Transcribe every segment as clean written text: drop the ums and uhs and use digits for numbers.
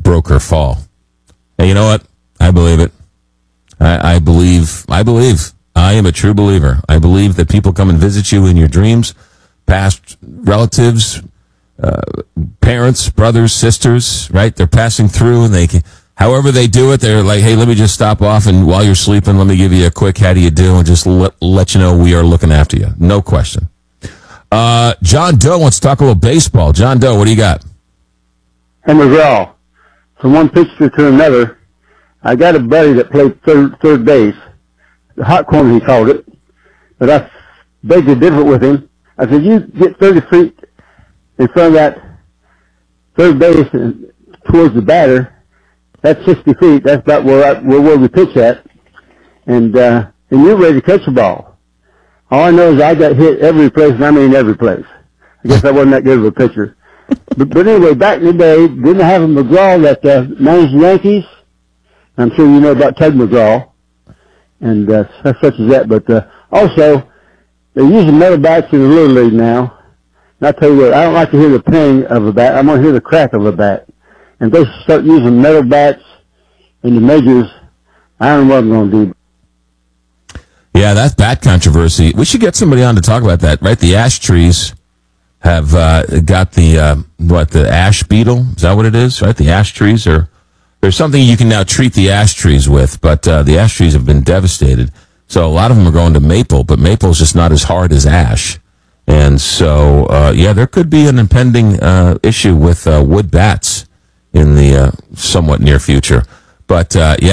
broke her fall. And you know what? I believe it. I believe. I am a true believer. I believe that people come and visit you in your dreams, past relatives, parents, brothers, sisters, right? They're passing through, and however they do it, they're like, hey, let me just stop off, and while you're sleeping, let me give you a quick how do you do, and just let you know we are looking after you. No question. John Doe wants to talk a little baseball. John Doe, what do you got? Hey, McGraw, from one pitcher to another, I got a buddy that played third base. The hot corner, he called it. But I begged to differ with him. I said, you get 30 feet in front of that third base and towards the batter. That's 60 feet. That's about where we pitch at. And you're ready to catch the ball. All I know is I got hit every place, and I mean every place. I guess I wasn't that good of a pitcher. but anyway, back in the day, didn't I have a McGraw that managed the Yankees? I'm sure you know about Tug McGraw. And such as that. But also, they're using metal bats in the Little League now. And I tell you what, I don't like to hear the ping of a bat. I want to hear the crack of a bat. And if they start using metal bats in the majors, I don't know what I'm going to do. Yeah, that bat controversy. We should get somebody on to talk about that, right? The ash trees have got the ash beetle? Is that what it is, right? The ash trees are... There's something you can now treat the ash trees with, but the ash trees have been devastated. So a lot of them are going to maple, but maple is just not as hard as ash. And so, there could be an impending issue with wood bats in the somewhat near future. But,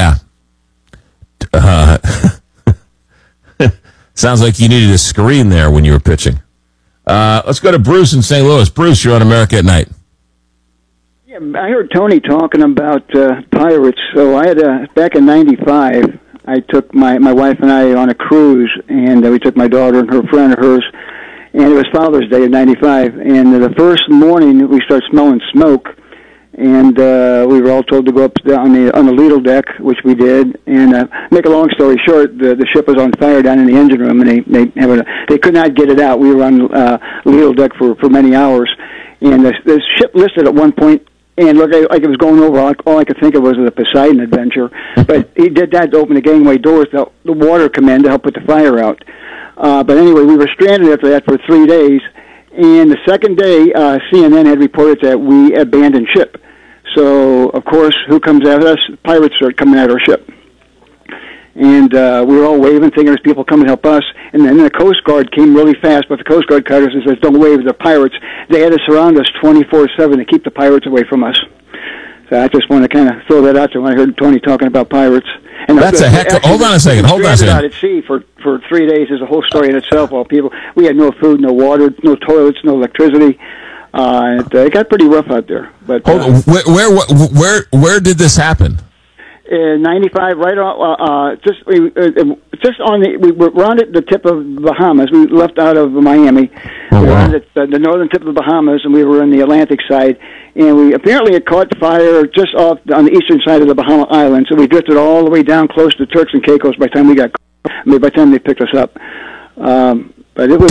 sounds like you needed a screen there when you were pitching. Let's go to Bruce in St. Louis. Bruce, you're on America at Night. I heard Tony talking about pirates. So I had back in '95, I took my wife and I on a cruise, and we took my daughter and her friend of hers, and it was Father's Day in '95. And the first morning we started smelling smoke, and we were all told to go up on the Lido deck, which we did. And make a long story short, the ship was on fire down in the engine room, and they could not get it out. We were on Lido deck for many hours, and the ship listed at one point. And looked like it was going over. All I could think of was the Poseidon Adventure. But he did that to open the gangway doors to the water come in to help put the fire out. But anyway, we were stranded after that for 3 days. And the second day, CNN had reported that we abandoned ship. So, of course, who comes after us? Pirates start coming at our ship. And we were all waving, thinking there's people coming to help us. And then the Coast Guard came really fast, but the Coast Guard cut us and says, don't wave, they're pirates. They had to surround us 24/7 to keep the pirates away from us. So I just want to kind of throw that out there when I heard Tony talking about pirates. And that's a heck of... Hold on a second. Out at sea for 3 days is a whole story in itself. We had no food, no water, no toilets, no electricity. It got pretty rough out there. But where did this happen? In '95, right on, just on we were on the tip of Bahamas. We left out of Miami. Oh, we were wow. on the northern tip of the Bahamas, and we were in the Atlantic side. And we apparently had caught fire just off on the eastern side of the Bahama Islands. So we drifted all the way down close to Turks and Caicos by the time they picked us up. But it was.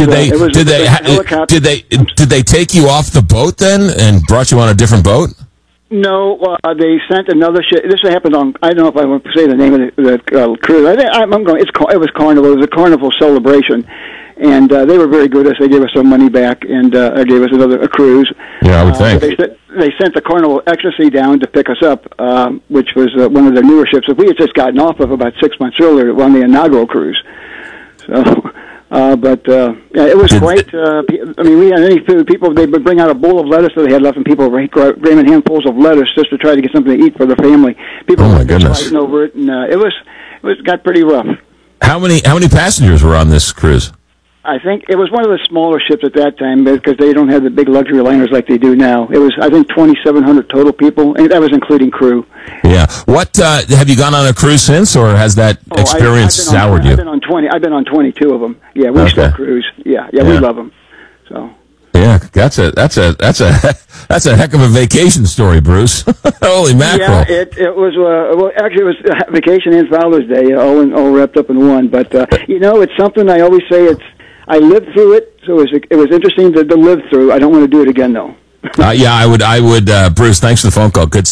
Did they take you off the boat then and brought you on a different boat? No, they sent another ship. This happened on, I don't know if I want to say the name of the cruise. It was Carnival. It was a Carnival celebration. And they were very good. They gave us some money back and gave us a cruise. Yeah, I would think. They sent the Carnival Ecstasy down to pick us up, which was one of their newer ships that we had just gotten off of about 6 months earlier on the inaugural cruise. So... it was great. We had any food. People, they would bring out a bowl of lettuce that they had left, and people would bring in handfuls of lettuce just to try to get something to eat for their family. People were fighting over it, and it got pretty rough. How many passengers were on this cruise? I think it was one of the smaller ships at that time because they don't have the big luxury liners like they do now. It was, I think, 2,700 total people, and that was including crew. Yeah. What have you gone on a cruise since, or has that experience soured you? I've been on 22 of them. Yeah, we still cruise. Yeah, we love them. So. Yeah, that's a heck of a vacation story, Bruce. Holy mackerel! Yeah, it was. Actually, it was vacation and Father's Day, all wrapped up in one. But it's something I always say. I lived through it, so it was interesting to live through. I don't want to do it again, though. I would. Bruce, thanks for the phone call. Good